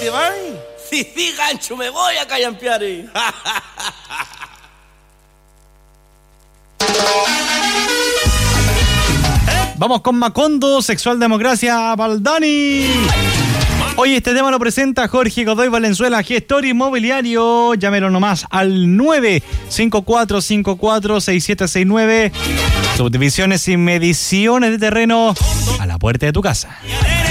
te vas? Sí, gancho, me voy a callampear. Vamos con Macondo, Sexual Democracia, Valdani. Hoy este tema lo presenta Jorge Godoy Valenzuela, gestor inmobiliario. Llámelo nomás al 954546769. Subdivisiones y mediciones de terreno a la puerta de tu casa.